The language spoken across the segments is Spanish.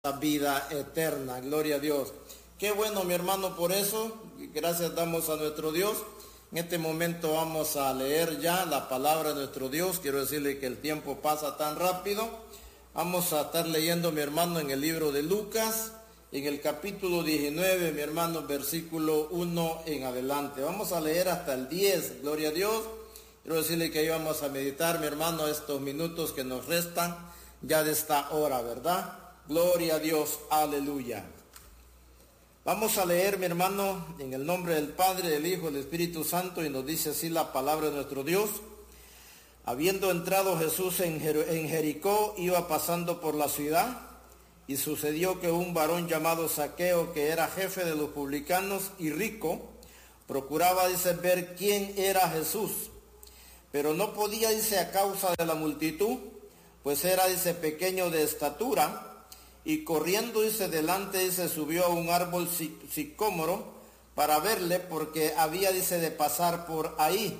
la vida eterna. Gloria a Dios. Qué bueno, mi hermano, por eso. Gracias damos a nuestro Dios. En este momento vamos a leer ya la palabra de nuestro Dios. Quiero decirle que el tiempo pasa tan rápido. Vamos a estar leyendo, mi hermano, en el libro de Lucas, en el capítulo 19, mi hermano, versículo 1 en adelante. Vamos a leer hasta el 10. Gloria a Dios. Quiero decirle que ahí vamos a meditar, mi hermano, estos minutos que nos restan ya de esta hora, ¿verdad? Gloria a Dios, aleluya. Vamos a leer, mi hermano, en el nombre del Padre, del Hijo y del Espíritu Santo, y nos dice así la palabra de nuestro Dios. Habiendo entrado Jesús en Jericó, iba pasando por la ciudad, y sucedió que un varón llamado Zaqueo, que era jefe de los publicanos y rico, procuraba, dice, ver quién era Jesús, pero no podía, dice, a causa de la multitud, pues era, dice, pequeño de estatura, y corriendo, dice, delante, dice, subió a un árbol sicómoro para verle, porque había, dice, de pasar por ahí.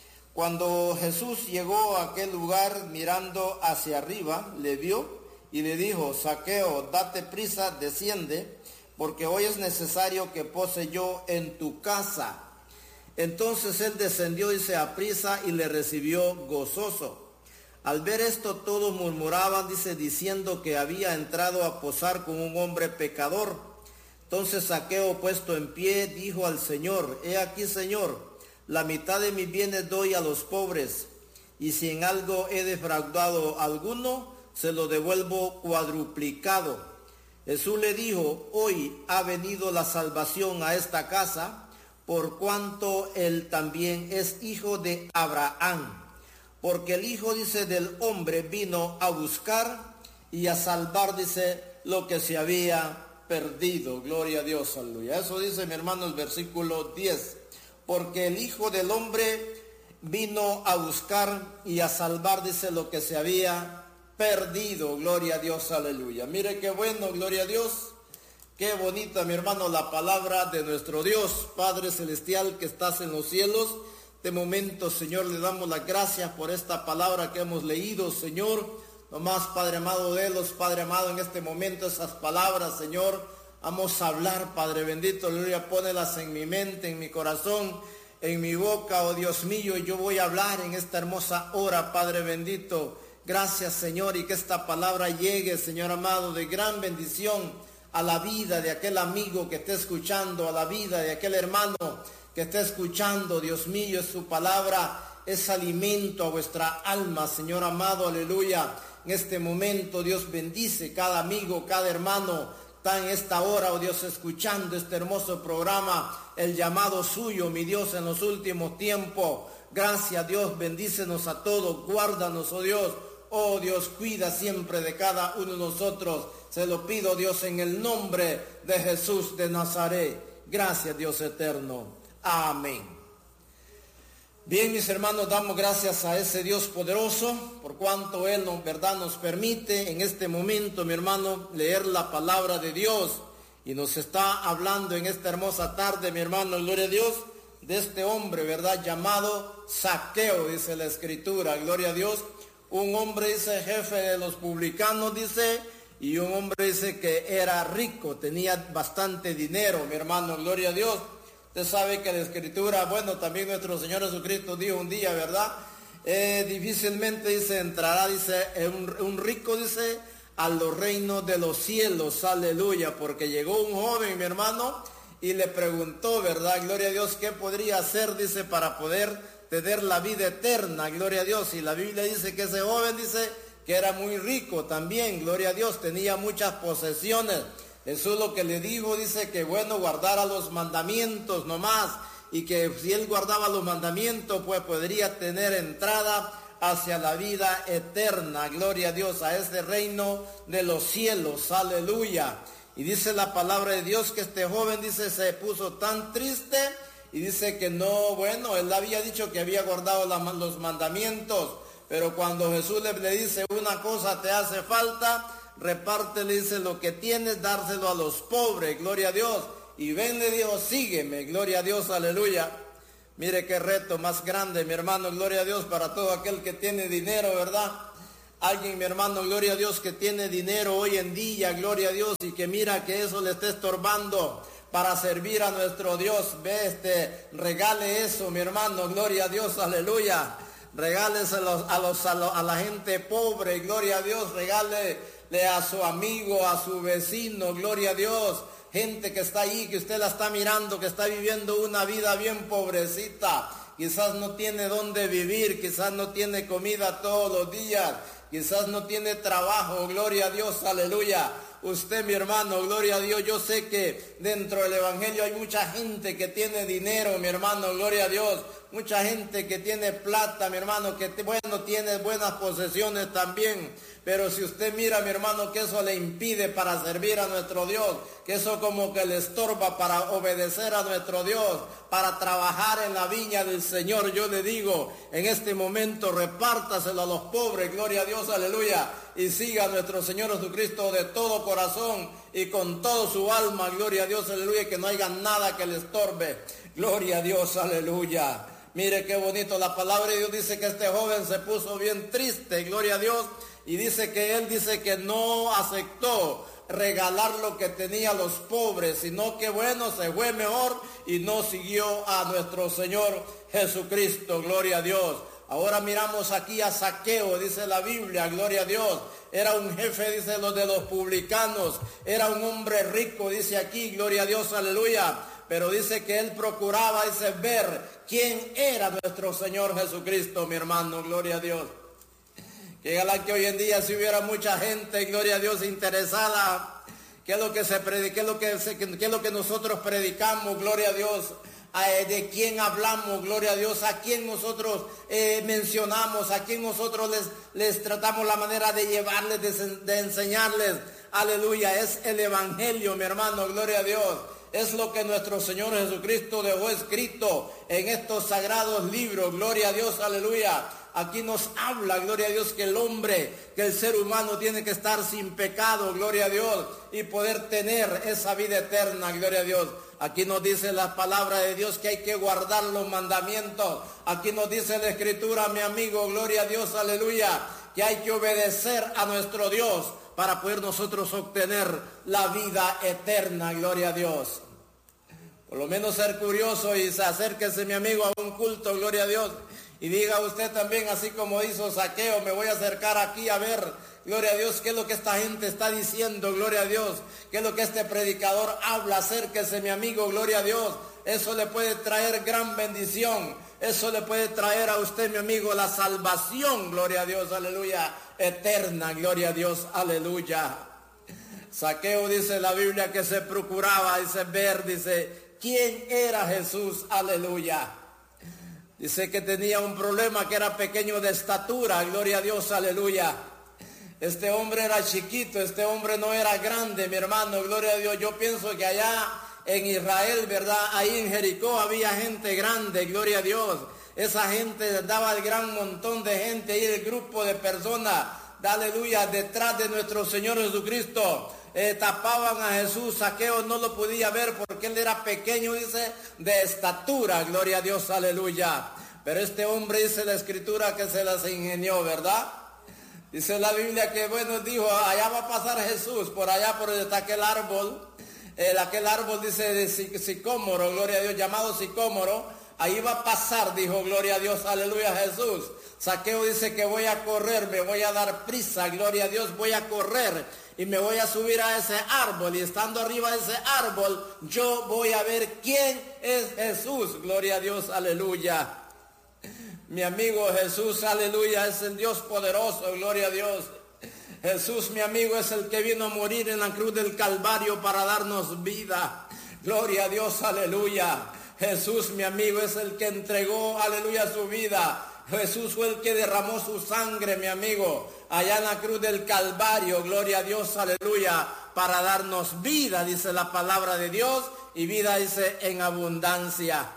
Cuando Jesús llegó a aquel lugar, mirando hacia arriba, le vio y le dijo: Zaqueo, date prisa, desciende, porque hoy es necesario que pose yo en tu casa. Entonces él descendió, dice, a prisa, y le recibió gozoso. Al ver esto, todos murmuraban, dice, diciendo que había entrado a posar con un hombre pecador. Entonces Zaqueo, puesto en pie, dijo al Señor: He aquí, Señor, la mitad de mis bienes doy a los pobres, y si en algo he defraudado a alguno, se lo devuelvo cuadruplicado. Jesús le dijo: Hoy ha venido la salvación a esta casa, por cuanto él también es hijo de Abraham. Porque el Hijo, dice, del hombre vino a buscar y a salvar, dice, lo que se había perdido. Gloria a Dios, aleluya. Eso dice, mi hermano, el versículo 10. Porque el Hijo del hombre vino a buscar y a salvar, dice, lo que se había perdido. Gloria a Dios, aleluya. Mire qué bueno, gloria a Dios. Qué bonita, mi hermano, la palabra de nuestro Dios, Padre Celestial que estás en los cielos. De momento, Señor, le damos las gracias por esta palabra que hemos leído, Señor. Nomás, Padre amado, de los, Padre amado, en este momento esas palabras, Señor, vamos a hablar, Padre bendito, aleluya, pónelas en mi mente, en mi corazón, en mi boca, oh Dios mío, y yo voy a hablar en esta hermosa hora, Padre bendito. Gracias, Señor, y que esta palabra llegue, Señor amado, de gran bendición a la vida de aquel amigo que esté escuchando, a la vida de aquel hermano que esté escuchando. Dios mío, su palabra es alimento a vuestra alma, Señor amado, aleluya. En este momento, Dios bendice cada amigo, cada hermano, está en esta hora, oh Dios, escuchando este hermoso programa, el llamado suyo, mi Dios, en los últimos tiempos. Gracias, Dios, bendícenos a todos, guárdanos, oh Dios. Oh Dios, cuida siempre de cada uno de nosotros. Se lo pido, Dios, en el nombre de Jesús de Nazaret. Gracias, Dios eterno. Amén. Bien, mis hermanos, damos gracias a ese Dios poderoso por cuanto Él, nos permite en este momento, mi hermano, leer la palabra de Dios. Y nos está hablando en esta hermosa tarde, mi hermano, gloria a Dios, de este hombre, ¿verdad?, llamado Zaqueo, dice la Escritura, gloria a Dios. Un hombre, dice, jefe de los publicanos, dice, y un hombre, dice, que era rico, tenía bastante dinero, mi hermano, gloria a Dios. Usted sabe que la Escritura, bueno, también nuestro Señor Jesucristo dijo un día, ¿verdad? Difícilmente, dice, entrará, dice, un rico, dice, a los reinos de los cielos, aleluya, porque llegó un joven, mi hermano, y le preguntó, ¿verdad? Gloria a Dios, ¿qué podría hacer, dice, para poder tener la vida eterna? Gloria a Dios. Y la Biblia dice que ese joven, dice, que era muy rico también, gloria a Dios, tenía muchas posesiones. Jesús lo que le dijo, dice, que bueno, guardara los mandamientos nomás, y que si él guardaba los mandamientos, pues podría tener entrada hacia la vida eterna, gloria a Dios, a ese reino de los cielos, aleluya. Y dice la palabra de Dios que este joven, dice, se puso tan triste, y dice que no, bueno, él había dicho que había guardado los mandamientos, pero cuando Jesús le dice, una cosa te hace falta, reparte, le dice, lo que tienes, dárselo a los pobres, gloria a Dios. Y ven, le dijo, sígueme, gloria a Dios, aleluya. Mire qué reto más grande, mi hermano, gloria a Dios, para todo aquel que tiene dinero, ¿verdad? Alguien, mi hermano, gloria a Dios, que tiene dinero hoy en día, gloria a Dios, y que mira que eso le está estorbando para servir a nuestro Dios. Regale eso, mi hermano, gloria a Dios, aleluya. Regáleselo a la gente pobre, gloria a Dios. Regálele a su amigo, a su vecino, gloria a Dios. Gente que está ahí, que usted la está mirando, que está viviendo una vida bien pobrecita. Quizás no tiene dónde vivir, quizás no tiene comida todos los días, quizás no tiene trabajo, gloria a Dios, aleluya. Usted, mi hermano, gloria a Dios, yo sé que dentro del evangelio hay mucha gente que tiene dinero, mi hermano, gloria a Dios. Mucha gente que tiene plata, mi hermano, que bueno, tiene buenas posesiones también. Pero si usted mira, mi hermano, que eso le impide para servir a nuestro Dios, que eso como que le estorba para obedecer a nuestro Dios, para trabajar en la viña del Señor, yo le digo, en este momento repártaselo a los pobres, gloria a Dios, aleluya, y siga a nuestro Señor Jesucristo de todo corazón y con todo su alma, gloria a Dios, aleluya, y que no haya nada que le estorbe, gloria a Dios, aleluya. Mire qué bonito, la palabra de Dios dice que este joven se puso bien triste, gloria a Dios, y dice que no aceptó regalar lo que tenía a los pobres, sino que bueno, se fue mejor y no siguió a nuestro Señor Jesucristo, gloria a Dios. Ahora miramos aquí a Zaqueo, dice la Biblia, gloria a Dios. Era un jefe, dice, de los publicanos, era un hombre rico, dice aquí, gloria a Dios, aleluya. Pero dice que él procuraba, dice, ver quién era nuestro Señor Jesucristo, mi hermano, gloria a Dios. Que hoy en día si hubiera mucha gente, gloria a Dios, interesada, qué es lo que se predica, qué es lo que nosotros predicamos, gloria a Dios, de quién hablamos, gloria a Dios, a quién nosotros mencionamos, a quién nosotros les tratamos la manera de llevarles, de enseñarles, aleluya, es el evangelio, mi hermano, gloria a Dios. Es lo que nuestro Señor Jesucristo dejó escrito en estos sagrados libros, gloria a Dios, aleluya. Aquí nos habla, gloria a Dios, que el hombre, que el ser humano tiene que estar sin pecado, gloria a Dios, y poder tener esa vida eterna, gloria a Dios. Aquí nos dice la palabra de Dios que hay que guardar los mandamientos. Aquí nos dice la Escritura, mi amigo, gloria a Dios, aleluya, que hay que obedecer a nuestro Dios para poder nosotros obtener la vida eterna, gloria a Dios. Por lo menos ser curioso y acérquese, mi amigo, a un culto, gloria a Dios, y diga usted también, así como hizo Zaqueo, me voy a acercar aquí a ver, gloria a Dios, qué es lo que esta gente está diciendo, gloria a Dios, qué es lo que este predicador habla, acérquese, mi amigo, gloria a Dios. Eso le puede traer gran bendición, eso le puede traer a usted, mi amigo, la salvación, gloria a Dios, aleluya, eterna, gloria a Dios, aleluya. Zaqueo, dice la Biblia, que se procuraba, dice, ver, dice, quién era Jesús, aleluya. Dice que tenía un problema, que era pequeño de estatura, gloria a Dios, aleluya. Este hombre era chiquito, este hombre no era grande, mi hermano, gloria a Dios. Yo pienso que allá en Israel, ¿verdad? Ahí en Jericó había gente grande, gloria a Dios. Esa gente daba el gran montón de gente ahí, el grupo de personas, aleluya, detrás de nuestro Señor Jesucristo. Tapaban a Jesús. Zaqueo no lo podía ver porque él era pequeño, dice, de estatura, gloria a Dios, aleluya. Pero este hombre, dice la Escritura, que se las ingenió, ¿verdad? Dice la Biblia que, bueno, dijo, allá va a pasar Jesús, por allá por está aquel árbol, dice, de sicómoro, gloria a Dios, llamado sicómoro, ahí va a pasar, dijo, gloria a Dios, aleluya, Jesús. Zaqueo dice que voy a correr, me voy a dar prisa, gloria a Dios, voy a correr y me voy a subir a ese árbol, y estando arriba de ese árbol, yo voy a ver quién es Jesús, gloria a Dios, aleluya. Mi amigo, Jesús, aleluya, es el Dios poderoso, gloria a Dios. Jesús, mi amigo, es el que vino a morir en la cruz del Calvario para darnos vida, gloria a Dios, aleluya. Jesús, mi amigo, es el que entregó, aleluya, su vida. Jesús fue el que derramó su sangre, mi amigo, allá en la cruz del Calvario, gloria a Dios, aleluya, para darnos vida, dice la palabra de Dios, y vida, dice, en abundancia.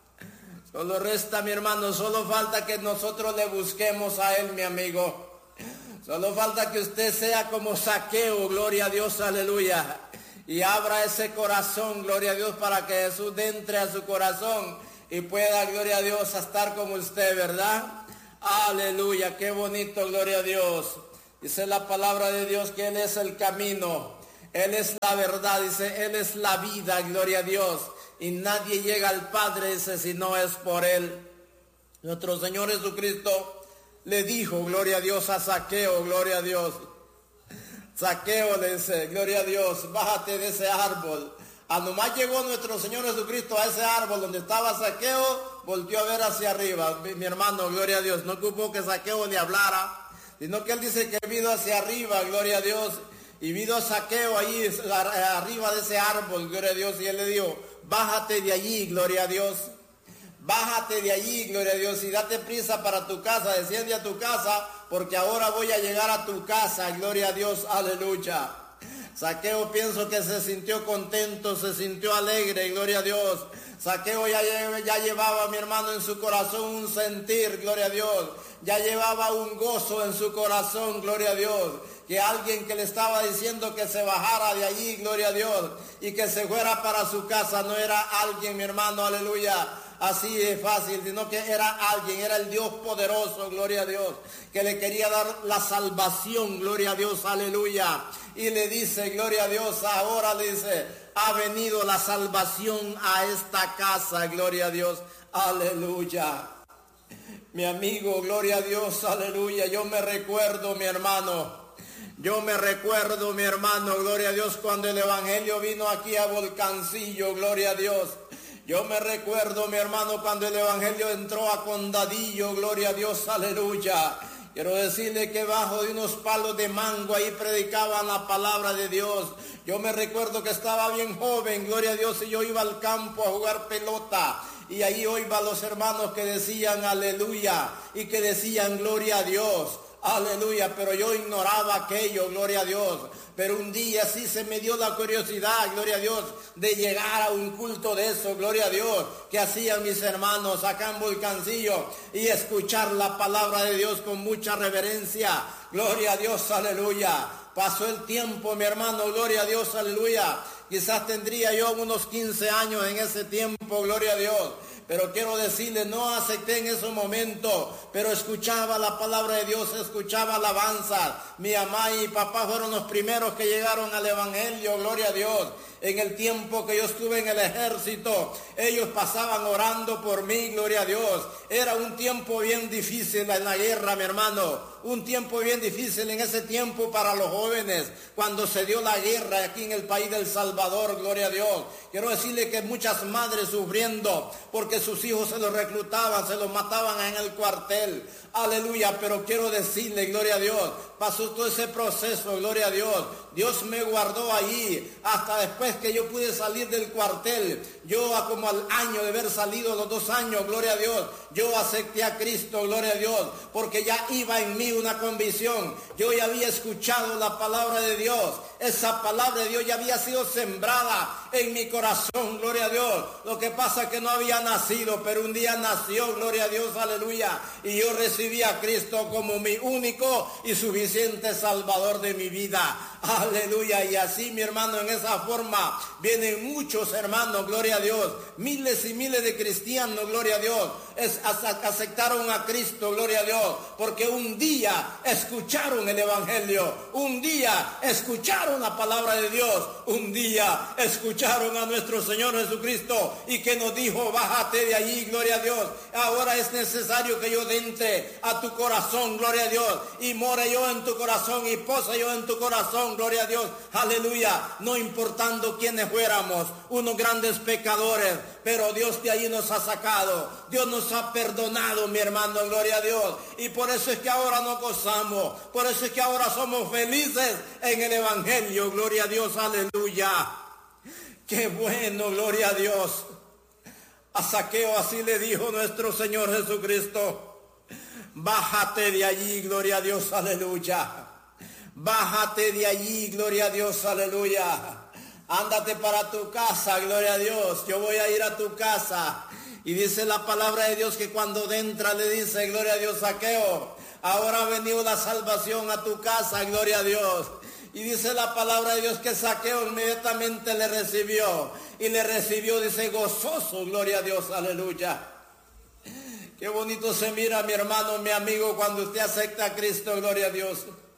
Solo resta, mi hermano, solo falta que nosotros le busquemos a Él, mi amigo. Solo falta que usted sea como Zaqueo, gloria a Dios, aleluya, y abra ese corazón, gloria a Dios, para que Jesús entre a su corazón y pueda, gloria a Dios, estar como usted, ¿verdad? Aleluya, qué bonito, gloria a Dios. Dice la palabra de Dios que Él es el camino, Él es la verdad, dice, Él es la vida, gloria a Dios. Y nadie llega al Padre, dice, si no es por Él. Nuestro Señor Jesucristo le dijo, gloria a Dios, a Zaqueo, gloria a Dios. Zaqueo le dice, gloria a Dios, bájate de ese árbol. Nomás llegó nuestro Señor Jesucristo a ese árbol donde estaba Zaqueo, volteó a ver hacia arriba. Mi hermano, gloria a Dios, no ocupó que Zaqueo le hablara, sino que Él dice que vino hacia arriba, gloria a Dios, y vino a Zaqueo ahí arriba de ese árbol, gloria a Dios, y Él le dijo, bájate de allí, gloria a Dios. Bájate de allí, gloria a Dios, y date prisa para tu casa, desciende a tu casa, porque ahora voy a llegar a tu casa, gloria a Dios, aleluya. Zaqueo pienso que se sintió contento, se sintió alegre, gloria a Dios. Zaqueo ya llevaba, mi hermano, en su corazón un sentir, gloria a Dios. Ya llevaba un gozo en su corazón, gloria a Dios. Que alguien que le estaba diciendo que se bajara de allí, gloria a Dios, y que se fuera para su casa, no era alguien, mi hermano, aleluya, así de fácil, sino que era alguien, era el Dios poderoso, gloria a Dios, que le quería dar la salvación, gloria a Dios, aleluya. Y le dice, gloria a Dios, ahora le dice, ha venido la salvación a esta casa, gloria a Dios, aleluya. Mi amigo, gloria a Dios, aleluya. Yo me recuerdo, mi hermano, gloria a Dios, cuando el Evangelio vino aquí a Volcancillo, gloria a Dios. Yo me recuerdo, mi hermano, cuando el Evangelio entró a Condadillo, gloria a Dios, aleluya. Quiero decirle que bajo de unos palos de mango ahí predicaban la palabra de Dios. Yo me recuerdo que estaba bien joven, gloria a Dios, y yo iba al campo a jugar pelota. Y ahí oiba a los hermanos que decían aleluya y que decían gloria a Dios. Aleluya, pero yo ignoraba aquello, gloria a Dios. Pero un día sí se me dio la curiosidad, gloria a Dios, de llegar a un culto de eso, gloria a Dios, que hacían mis hermanos acá en Volcancillo, y escuchar la palabra de Dios con mucha reverencia. Gloria a Dios, aleluya. Pasó el tiempo, mi hermano, gloria a Dios, aleluya. Quizás tendría yo unos 15 años en ese tiempo, gloria a Dios. Pero quiero decirle, no acepté en ese momento, pero escuchaba la palabra de Dios, escuchaba alabanza. Mi mamá y mi papá fueron los primeros que llegaron al Evangelio, gloria a Dios. En el tiempo que yo estuve en el ejército, ellos pasaban orando por mí, gloria a Dios. Era un tiempo bien difícil en la guerra, mi hermano. Un tiempo bien difícil en ese tiempo para los jóvenes, cuando se dio la guerra aquí en el país del Salvador, gloria a Dios. Quiero decirle que muchas madres sufriendo porque sus hijos se los reclutaban, se los mataban en el cuartel. Aleluya, pero quiero decirle, gloria a Dios, pasó todo ese proceso, gloria a Dios. Dios me guardó allí hasta después que yo pude salir del cuartel. Yo como al año de haber salido, los 2 años, gloria a Dios, yo acepté a Cristo, gloria a Dios, porque ya iba en mí una convicción. Yo ya había escuchado la palabra de Dios. Esa palabra de Dios ya había sido sembrada en mi corazón, gloria a Dios. Lo que pasa es que no había nacido, pero un día nació, gloria a Dios, aleluya. Y yo recibí a Cristo como mi único y suficiente Salvador de mi vida. Aleluya. Y así, mi hermano, en esa forma vienen muchos hermanos, gloria a Dios. Miles y miles de cristianos, gloria a Dios, aceptaron a Cristo, gloria a Dios, porque un día escucharon el Evangelio, un día escucharon la palabra de Dios, un día escucharon a nuestro Señor Jesucristo y que nos dijo, bájate de allí, gloria a Dios. Ahora es necesario que yo entre a tu corazón, gloria a Dios, y more yo en tu corazón y posa yo en tu corazón, gloria a Dios, aleluya. No importando quiénes fuéramos, unos grandes pecadores, pero Dios de allí nos ha sacado, Dios nos ha perdonado, mi hermano, gloria a Dios. Y por eso es que ahora nos gozamos, por eso es que ahora somos felices en el Evangelio, gloria a Dios, aleluya. Qué bueno, gloria a Dios. A Zaqueo así le dijo nuestro Señor Jesucristo, bájate de allí, gloria a Dios, aleluya. Bájate de allí, gloria a Dios, aleluya. Ándate para tu casa, gloria a Dios. Yo voy a ir a tu casa. Y dice la palabra de Dios que cuando entra le dice, gloria a Dios, Zaqueo, ahora ha venido la salvación a tu casa, gloria a Dios. Y dice la palabra de Dios que Zaqueo inmediatamente le recibió. Y le recibió, dice, gozoso, gloria a Dios, aleluya. Qué bonito se mira, mi hermano, mi amigo, cuando usted acepta a Cristo, gloria a Dios.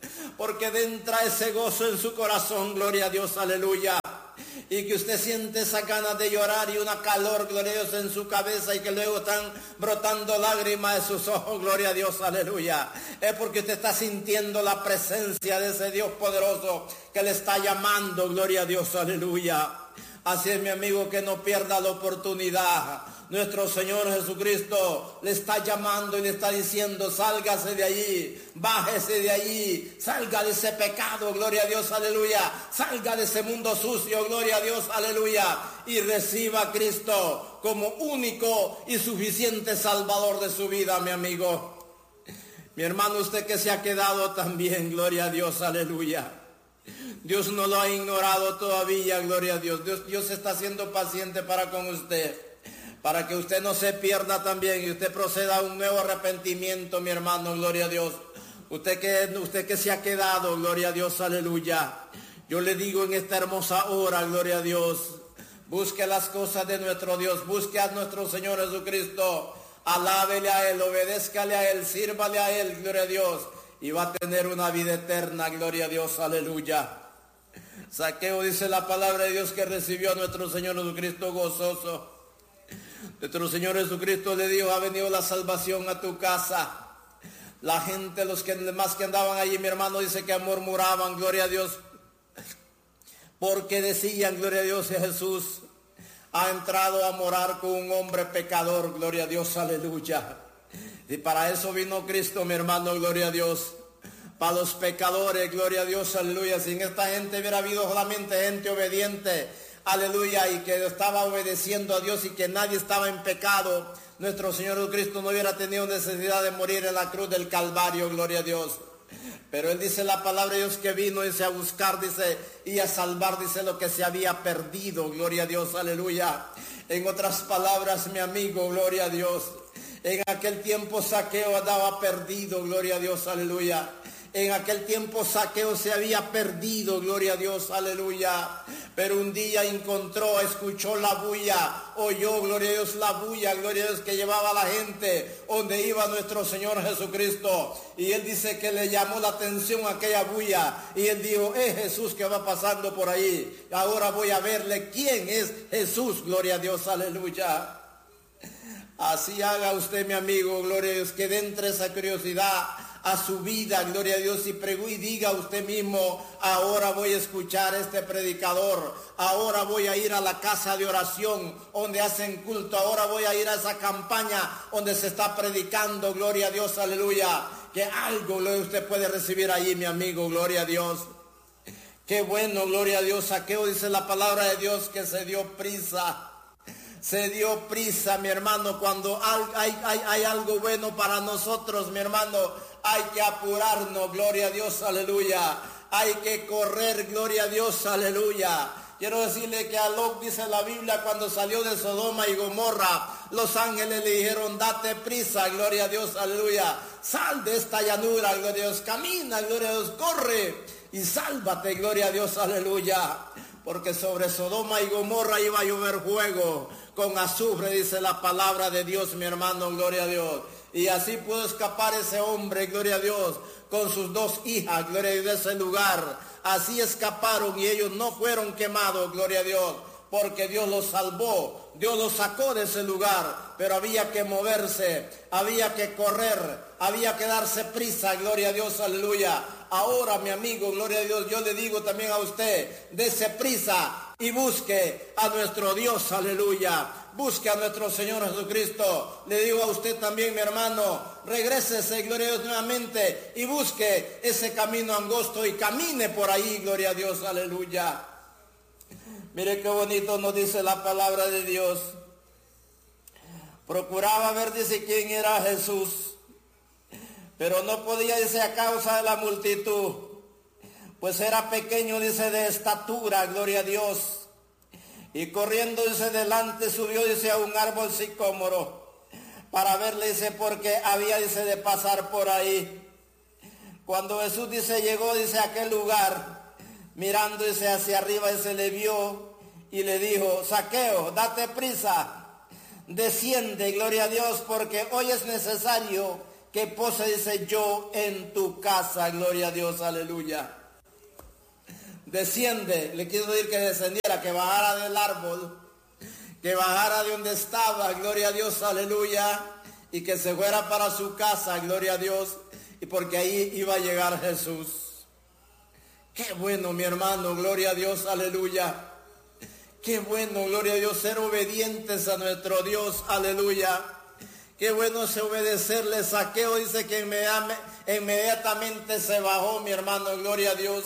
porque entra ese gozo en su corazón, gloria a Dios, aleluya. Y que usted siente esa ganas de llorar y una calor, gloria a Dios, en su cabeza, y que luego están brotando lágrimas de sus ojos, gloria a Dios, aleluya. Es porque usted está sintiendo la presencia de ese Dios poderoso que le está llamando, gloria a Dios, aleluya. Así es, mi amigo, que no pierda la oportunidad. Nuestro Señor Jesucristo le está llamando y le está diciendo: sálgase de allí, bájese de allí, salga de ese pecado, gloria a Dios, aleluya, salga de ese mundo sucio, gloria a Dios, aleluya, y reciba a Cristo como único y suficiente Salvador de su vida, mi amigo. Mi hermano, usted que se ha quedado también, gloria a Dios, aleluya. Dios no lo ha ignorado todavía, gloria a Dios. Dios está siendo paciente para con usted, para que usted no se pierda también y usted proceda a un nuevo arrepentimiento, mi hermano, gloria a Dios. Usted que se ha quedado, gloria a Dios, aleluya. Yo le digo en esta hermosa hora, gloria a Dios, busque las cosas de nuestro Dios, busque a nuestro Señor Jesucristo, alábele a Él, obedézcale a Él, sírvale a Él, gloria a Dios, y va a tener una vida eterna, gloria a Dios, aleluya. Zaqueo, dice la palabra de Dios, que recibió a nuestro Señor Jesucristo gozoso. Nuestro Señor Jesucristo le dijo: ha venido la salvación a tu casa. La gente, los que más que andaban allí, mi hermano, dice que murmuraban, gloria a Dios, porque decían, gloria a Dios, que Jesús ha entrado a morar con un hombre pecador, gloria a Dios, aleluya. Y para eso vino Cristo, mi hermano, gloria a Dios. Para los pecadores, gloria a Dios, aleluya. Si en esta gente hubiera habido solamente gente obediente, aleluya, y que estaba obedeciendo a Dios y que nadie estaba en pecado, nuestro Señor Jesucristo no hubiera tenido necesidad de morir en la cruz del Calvario, gloria a Dios. Pero Él dice la palabra de Dios que vino, dice, a buscar, dice, y a salvar, dice, lo que se había perdido, gloria a Dios, aleluya. En otras palabras, mi amigo, gloria a Dios, en aquel tiempo Zaqueo andaba perdido, gloria a Dios, aleluya. En aquel tiempo Zaqueo se había perdido, gloria a Dios, aleluya. Pero un día escuchó la bulla, oyó, gloria a Dios, la bulla, gloria a Dios, que llevaba a la gente donde iba nuestro Señor Jesucristo. Y él dice que le llamó la atención aquella bulla. Y él dijo: es Jesús que va pasando por ahí. Ahora voy a verle quién es Jesús, gloria a Dios, aleluya. Así haga usted, mi amigo, gloria a Dios, que entre esa curiosidad a su vida, gloria a Dios, y diga usted mismo: ahora voy a escuchar a este predicador, ahora voy a ir a la casa de oración donde hacen culto, ahora voy a ir a esa campaña donde se está predicando, gloria a Dios, aleluya. Que algo usted puede recibir allí, mi amigo, gloria a Dios. Qué bueno, gloria a Dios. Zaqueo, dice la palabra de Dios, que se dio prisa. Se dio prisa, mi hermano. Cuando hay algo bueno para nosotros, mi hermano, hay que apurarnos, gloria a Dios, aleluya. Hay que correr, gloria a Dios, aleluya. Quiero decirle que a Lot, dice la Biblia, cuando salió de Sodoma y Gomorra, los ángeles le dijeron: date prisa, gloria a Dios, aleluya. Sal de esta llanura, gloria a Dios. Camina, gloria a Dios. Corre y sálvate, gloria a Dios, aleluya. Porque sobre Sodoma y Gomorra iba a llover fuego con azufre, dice la palabra de Dios, mi hermano, gloria a Dios. Y así pudo escapar ese hombre, gloria a Dios, con sus dos hijas, gloria a Dios, de ese lugar. Así escaparon y ellos no fueron quemados, gloria a Dios, porque Dios los salvó, Dios los sacó de ese lugar. Pero había que moverse, había que correr, había que darse prisa, gloria a Dios, aleluya. Ahora, mi amigo, gloria a Dios, yo le digo también a usted: dése prisa y busque a nuestro Dios, aleluya. Busque a nuestro Señor Jesucristo. Le digo a usted también, mi hermano, regrésese, gloria a Dios, nuevamente, y busque ese camino angosto y camine por ahí, gloria a Dios, aleluya. Mire qué bonito nos dice la palabra de Dios. Procuraba ver, dice, quién era Jesús, pero no podía, dice, a causa de la multitud, pues era pequeño, dice, de estatura, gloria a Dios. Y corriendo, dice, delante subió, dice, a un árbol sicómoro para verle, dice, porque había, dice, de pasar por ahí. Cuando Jesús, dice, llegó, dice, a aquel lugar, mirando, dice, hacia arriba, dice, le vio y le dijo: Zaqueo, date prisa, desciende, gloria a Dios, porque hoy es necesario que pose, dice, yo en tu casa, gloria a Dios, aleluya. Desciende, le quiero decir que descendiera, que bajara del árbol, que bajara de donde estaba, gloria a Dios, aleluya, y que se fuera para su casa, gloria a Dios, y porque ahí iba a llegar Jesús. Qué bueno, mi hermano, gloria a Dios, aleluya. Qué bueno, gloria a Dios, ser obedientes a nuestro Dios, aleluya. Qué bueno es obedecerle. Zaqueo dice que inmediatamente se bajó, mi hermano, gloria a Dios.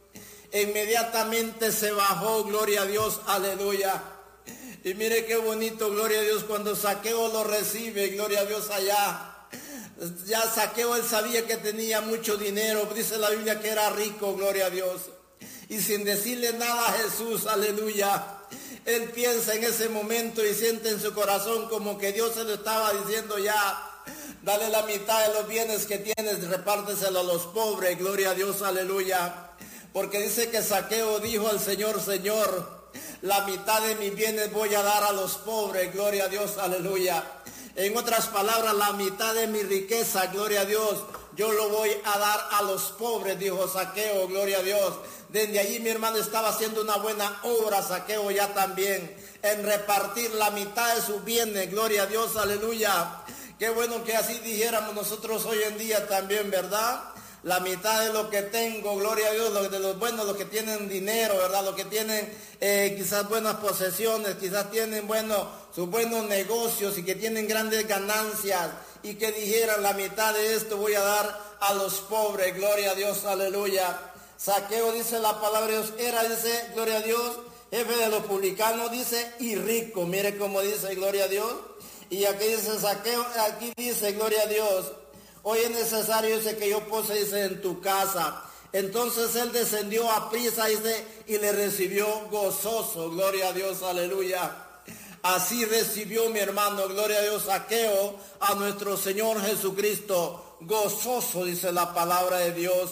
Inmediatamente se bajó, gloria a Dios, aleluya. Y mire qué bonito, gloria a Dios, cuando Zaqueo lo recibe, gloria a Dios allá. Ya Zaqueo, él sabía que tenía mucho dinero, dice la Biblia que era rico, gloria a Dios. Y sin decirle nada a Jesús, aleluya, él piensa en ese momento y siente en su corazón como que Dios se lo estaba diciendo ya, dale la mitad de los bienes que tienes, repárteselo a los pobres, gloria a Dios, aleluya. Porque dice que Zaqueo dijo al Señor, Señor, la mitad de mis bienes voy a dar a los pobres, gloria a Dios, aleluya. En otras palabras, la mitad de mi riqueza, gloria a Dios, yo lo voy a dar a los pobres, dijo Zaqueo, gloria a Dios. Desde allí mi hermano estaba haciendo una buena obra, Zaqueo ya también, en repartir la mitad de sus bienes, gloria a Dios, aleluya. Qué bueno que así dijéramos nosotros hoy en día también, ¿verdad? La mitad de lo que tengo, gloria a Dios, de los buenos, los que tienen dinero, ¿verdad? Los que tienen quizás buenas posesiones, quizás tienen sus buenos negocios y que tienen grandes ganancias y que dijeran la mitad de esto voy a dar a los pobres, gloria a Dios, aleluya. Zaqueo, dice la palabra de Dios, era, dice, gloria a Dios, jefe de los publicanos, dice, y rico, mire cómo dice, gloria a Dios. Y aquí dice Zaqueo, aquí dice, gloria a Dios, hoy es necesario, dice, que yo pose, dice, en tu casa. Entonces él descendió a prisa, dice, y le recibió gozoso, gloria a Dios, aleluya. Así recibió, mi hermano, gloria a Dios, Zaqueo, a nuestro Señor Jesucristo, gozoso, dice la palabra de Dios.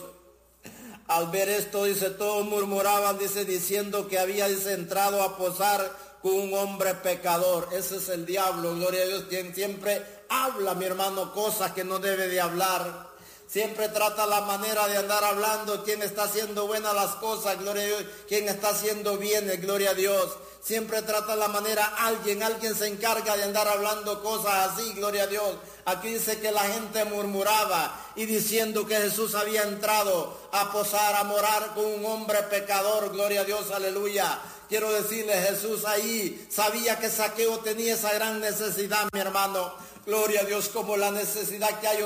Al ver esto, dice, todos murmuraban, dice, diciendo que había, dice, entrado a posar con un hombre pecador. Ese es el diablo, gloria a Dios, quien siempre habla, mi hermano, cosas que no debe de hablar. Siempre trata la manera de andar hablando, quien está haciendo buenas las cosas, gloria a Dios, quien está haciendo bienes, gloria a Dios. Siempre trata la manera, alguien se encarga de andar hablando cosas así, gloria a Dios. Aquí dice que la gente murmuraba y diciendo que Jesús había entrado a posar, a morar con un hombre pecador, gloria a Dios, aleluya. Quiero decirle, Jesús ahí sabía que Zaqueo tenía esa gran necesidad, mi hermano. Gloria a Dios, como la necesidad que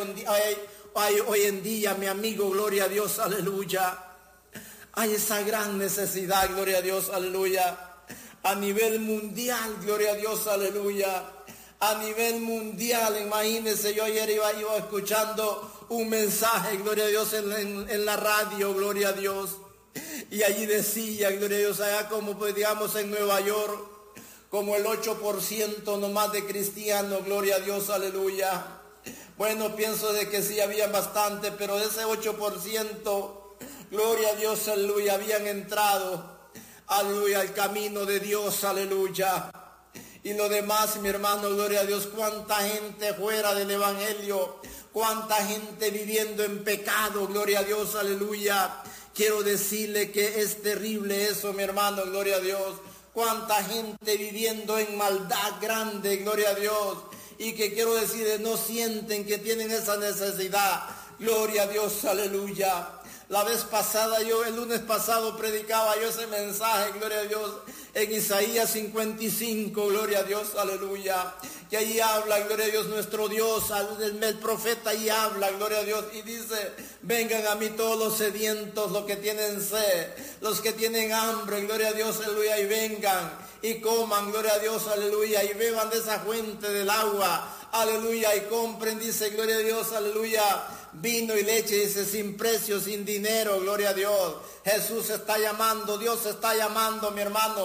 hay hoy en día, mi amigo, gloria a Dios, aleluya. Hay esa gran necesidad, gloria a Dios, aleluya. A nivel mundial, gloria a Dios, aleluya. A nivel mundial, imagínense, yo ayer iba escuchando un mensaje, gloria a Dios, en la radio, gloria a Dios. Y allí decía, gloria a Dios, allá como pues digamos en Nueva York, como el 8% nomás de cristianos, gloria a Dios, aleluya. Bueno, pienso de que sí había bastante, pero de ese 8%, gloria a Dios, aleluya, habían entrado, aleluya, al camino de Dios, aleluya. Y lo demás, mi hermano, gloria a Dios, cuánta gente fuera del evangelio, cuánta gente viviendo en pecado, gloria a Dios, aleluya. Quiero decirle que es terrible eso, mi hermano, gloria a Dios. Cuánta gente viviendo en maldad grande, gloria a Dios. Y que quiero decirle, no sienten que tienen esa necesidad. Gloria a Dios, aleluya. La vez pasada, el lunes pasado predicaba yo ese mensaje, gloria a Dios, en Isaías 55, gloria a Dios, aleluya. Que ahí habla, gloria a Dios, nuestro Dios, el profeta ahí habla, gloria a Dios, y dice, vengan a mí todos los sedientos, los que tienen sed, los que tienen hambre, gloria a Dios, aleluya, y vengan y coman, gloria a Dios, aleluya, y beban de esa fuente del agua, aleluya, y compren, dice, gloria a Dios, aleluya, vino y leche, dice, sin precio, sin dinero, gloria a Dios. Jesús está llamando, Dios está llamando, mi hermano.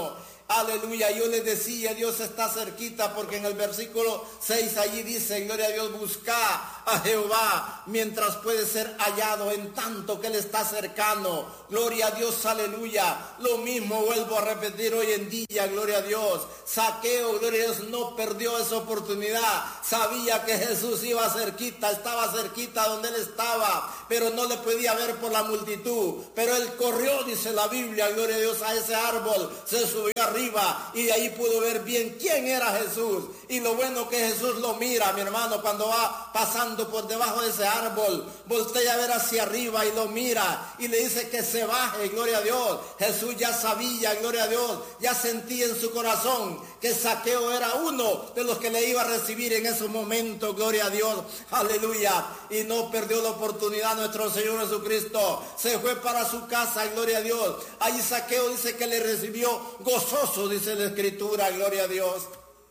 Aleluya, yo les decía, Dios está cerquita, porque en el versículo 6 allí dice, gloria a Dios, busca a Jehová mientras puede ser hallado, en tanto que Él está cercano. Gloria a Dios, aleluya. Lo mismo vuelvo a repetir hoy en día, gloria a Dios. Zaqueo, gloria a Dios, no perdió esa oportunidad. Sabía que Jesús iba cerquita, estaba cerquita donde Él estaba, pero no le podía ver por la multitud. Pero Él corrió, dice la Biblia, gloria a Dios, a ese árbol, se subió arriba y de ahí pudo ver bien quién era Jesús. Y lo bueno que Jesús lo mira, mi hermano, cuando va pasando por debajo de ese árbol, voltea a ver hacia arriba y lo mira y le dice que se baje, gloria a Dios. Jesús ya sabía, gloria a Dios, ya sentía en su corazón que Zaqueo era uno de los que le iba a recibir en esos momentos, gloria a Dios, aleluya. Y no perdió la oportunidad nuestro Señor Jesucristo, se fue para su casa, gloria a Dios. Ahí Zaqueo dice que le recibió gozoso, dice la Escritura, gloria a Dios.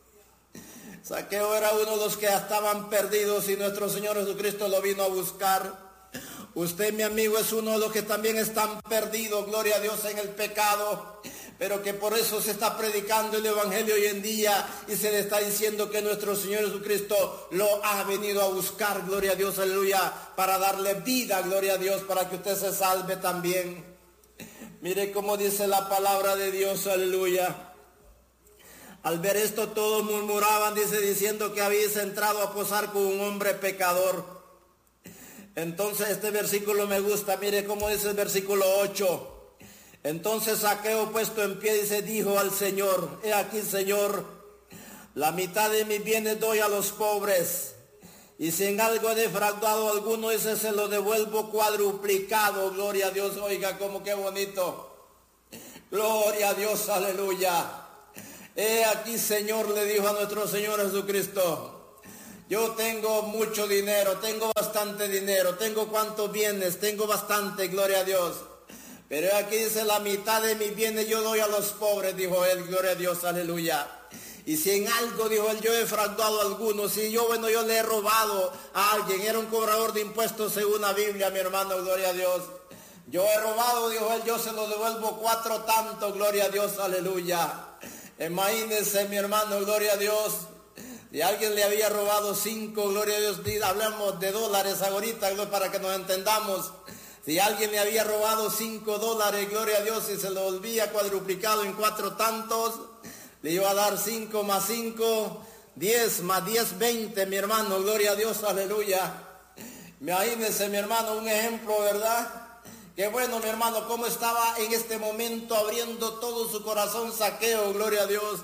Zaqueo era uno de los que estaban perdidos y nuestro Señor Jesucristo lo vino a buscar. Usted, mi amigo, es uno de los que también están perdidos, gloria a Dios, en el pecado, pero que por eso se está predicando el Evangelio hoy en día y se le está diciendo que nuestro Señor Jesucristo lo ha venido a buscar, gloria a Dios, aleluya, para darle vida, gloria a Dios, para que usted se salve también. Mire cómo dice la palabra de Dios, aleluya. Al ver esto todos murmuraban, dice, diciendo que habéis entrado a posar con un hombre pecador. Entonces este versículo me gusta, mire cómo dice el versículo 8. Entonces Zaqueo, puesto en pie, dice, dijo al Señor, he aquí, Señor, la mitad de mis bienes doy a los pobres, y si en algo he defraudado a alguno, ese se lo devuelvo cuadruplicado. Gloria a Dios, oiga, como qué bonito. Gloria a Dios, aleluya. He aquí, Señor, le dijo a nuestro Señor Jesucristo, yo tengo mucho dinero, tengo bastante dinero, tengo cuantos bienes, tengo bastante, gloria a Dios. Pero aquí dice, la mitad de mis bienes yo doy a los pobres, dijo él, gloria a Dios, aleluya. Y si en algo, dijo él, yo he defraudado a algunos, si yo le he robado a alguien, era un cobrador de impuestos según la Biblia, mi hermano, gloria a Dios. Yo he robado, dijo él, yo se lo devuelvo 4 tantos, gloria a Dios, aleluya. Imagínense, mi hermano, gloria a Dios, si alguien le había robado 5, gloria a Dios, hablamos de dólares ahorita para que nos entendamos. Si alguien le había robado $5, gloria a Dios, y se lo volvía cuadruplicado en 4 tantos, le iba a dar 5 más 5, 10 más 10, 20, mi hermano, gloria a Dios, aleluya. Imagínense, mi hermano, un ejemplo, ¿verdad? Qué bueno, mi hermano, cómo estaba en este momento abriendo todo su corazón Zaqueo, gloria a Dios.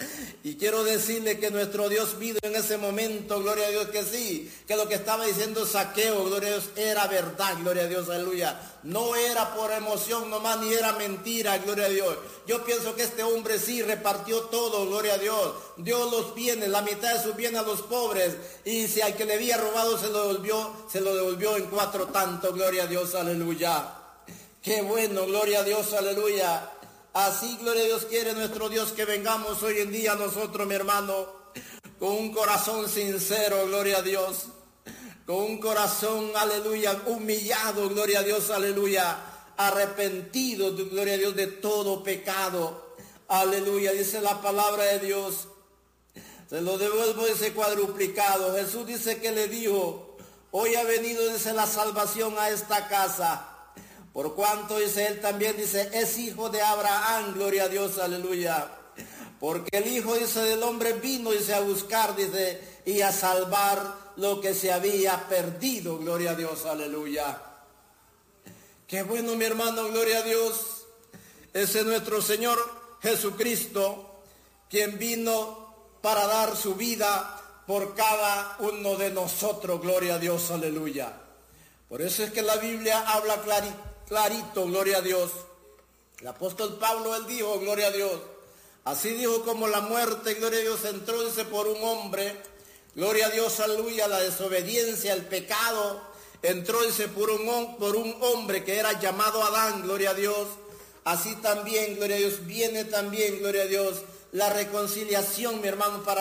Y quiero decirle que nuestro Dios vino en ese momento, gloria a Dios, que sí, que lo que estaba diciendo Zaqueo, gloria a Dios, era verdad, gloria a Dios, aleluya. No era por emoción nomás, ni era mentira, gloria a Dios. Yo pienso que este hombre sí repartió todo, gloria a Dios. Dio los bienes, la mitad de sus bienes a los pobres. Y si al que le había robado se lo devolvió en 4 tantos, gloria a Dios, aleluya. Qué bueno, gloria a Dios, aleluya. Así, gloria a Dios, quiere nuestro Dios que vengamos hoy en día nosotros, mi hermano, con un corazón sincero, gloria a Dios, con un corazón, aleluya, humillado, gloria a Dios, aleluya, arrepentido, gloria a Dios, de todo pecado, aleluya, dice la palabra de Dios, se lo devuelvo, dice, cuadruplicado. Jesús dice que le dijo, hoy ha venido, dice, la salvación a esta casa. Por cuanto, dice él también, dice, es hijo de Abraham, gloria a Dios, aleluya. Porque el Hijo, dice, del hombre vino, dice, a buscar, dice, y a salvar lo que se había perdido, gloria a Dios, aleluya. Qué bueno, mi hermano, gloria a Dios. Ese es nuestro Señor Jesucristo, quien vino para dar su vida por cada uno de nosotros, gloria a Dios, aleluya. Por eso es que la Biblia habla clarito, gloria a Dios. El apóstol Pablo, él dijo, gloria a Dios, así dijo como la muerte, gloria a Dios, entró, dice, por un hombre, gloria a Dios, aleluya, la desobediencia, el pecado, entró, dice, por un hombre que era llamado Adán, gloria a Dios. Así también, gloria a Dios, viene también, gloria a Dios, la reconciliación, mi hermano, para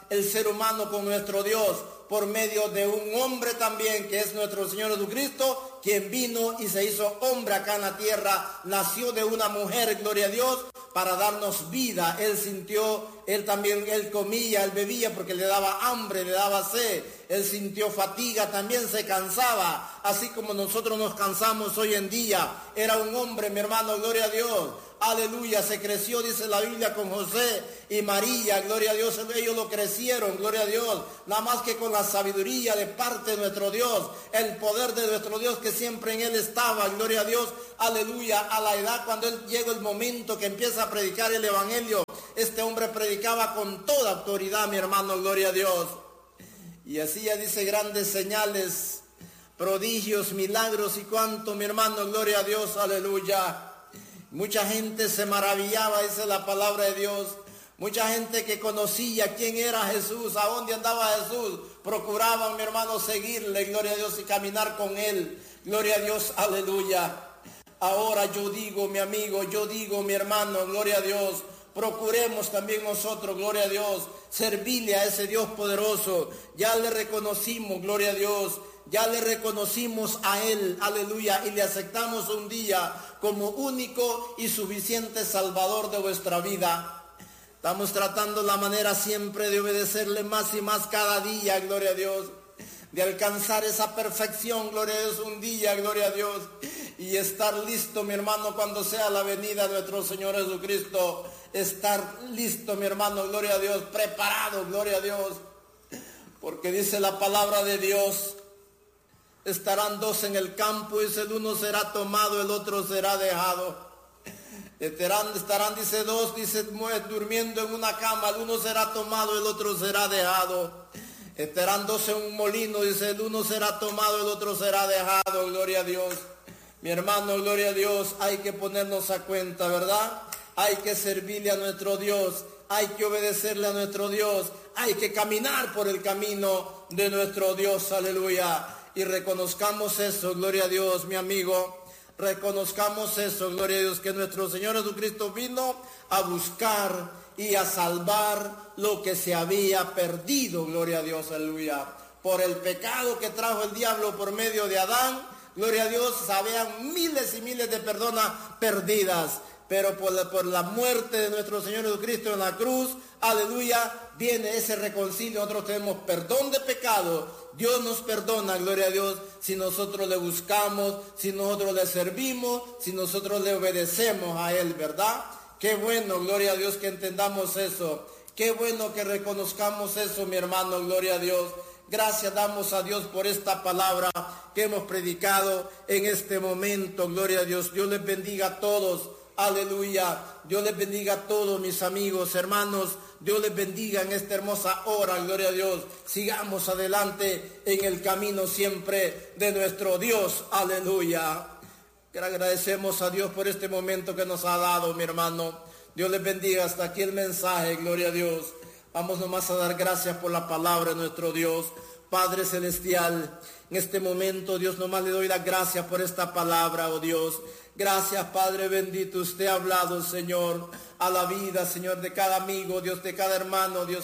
el ser humano con nuestro Dios por medio de un hombre también, que es nuestro Señor Jesucristo, quien vino y se hizo hombre acá en la tierra, nació de una mujer, gloria a Dios, para darnos vida. Él sintió, él comía, él bebía porque le daba hambre, le daba sed. Él sintió fatiga, también se cansaba, así como nosotros nos cansamos hoy en día. Era un hombre, mi hermano, gloria a Dios. Aleluya, se creció, dice la Biblia, con José y María, gloria a Dios, ellos lo crecieron, gloria a Dios, nada más que con la sabiduría de parte de nuestro Dios, el poder de nuestro Dios que siempre en él estaba, gloria a Dios, aleluya. A la edad cuando él llegó el momento que empieza a predicar el evangelio, este hombre predicaba con toda autoridad, mi hermano, gloria a Dios, y hacía, dice, grandes señales, prodigios, milagros y cuanto, mi hermano, gloria a Dios, aleluya. Mucha gente se maravillaba, dice la palabra de Dios. Mucha gente que conocía quién era Jesús, a dónde andaba Jesús, procuraban, mi hermano, seguirle, gloria a Dios, y caminar con él. Gloria a Dios, aleluya. Ahora yo digo, mi amigo, yo digo, mi hermano, gloria a Dios, procuremos también nosotros, gloria a Dios, servirle a ese Dios poderoso. Ya le reconocimos, gloria a Dios, ya le reconocimos a Él, aleluya, y le aceptamos un día como único y suficiente Salvador de vuestra vida. Estamos tratando la manera siempre de obedecerle más y más cada día, gloria a Dios, de alcanzar esa perfección, gloria a Dios, un día, gloria a Dios, y estar listo, mi hermano, cuando sea la venida de nuestro Señor Jesucristo, estar listo, mi hermano, gloria a Dios, preparado, gloria a Dios, porque dice la palabra de Dios, estarán dos en el campo, dice, el uno será tomado, el otro será dejado. Estarán, dice, dos, dice, durmiendo en una cama, el uno será tomado, el otro será dejado. Estarán dos en un molino, dice, el uno será tomado, el otro será dejado, gloria a Dios. Mi hermano, gloria a Dios, hay que ponernos a cuenta, ¿verdad? Hay que servirle a nuestro Dios, hay que obedecerle a nuestro Dios, hay que caminar por el camino de nuestro Dios, aleluya. Y reconozcamos eso, gloria a Dios, mi amigo, reconozcamos eso, gloria a Dios, que nuestro Señor Jesucristo vino a buscar y a salvar lo que se había perdido, gloria a Dios, aleluya. Por el pecado que trajo el diablo por medio de Adán, gloria a Dios, habían miles y miles de personas perdidas. Pero por la muerte de nuestro Señor Jesucristo en la cruz, aleluya, viene ese reconcilio. Nosotros tenemos perdón de pecado. Dios nos perdona, gloria a Dios, si nosotros le buscamos, si nosotros le servimos, si nosotros le obedecemos a Él, ¿verdad? Qué bueno, gloria a Dios, que entendamos eso. Qué bueno que reconozcamos eso, mi hermano, gloria a Dios. Gracias damos a Dios por esta palabra que hemos predicado en este momento, gloria a Dios. Dios les bendiga a todos. Aleluya, Dios les bendiga a todos mis amigos, hermanos, Dios les bendiga en esta hermosa hora, gloria a Dios, sigamos adelante en el camino siempre de nuestro Dios, aleluya. Agradecemos a Dios por este momento que nos ha dado, mi hermano, Dios les bendiga, hasta aquí el mensaje, gloria a Dios. Vamos nomás a dar gracias por la palabra de nuestro Dios, Padre Celestial. En este momento, Dios, nomás le doy las gracias por esta palabra, oh Dios. Gracias, Padre bendito, usted ha hablado, Señor, a la vida, Señor, de cada amigo, Dios, de cada hermano, Dios.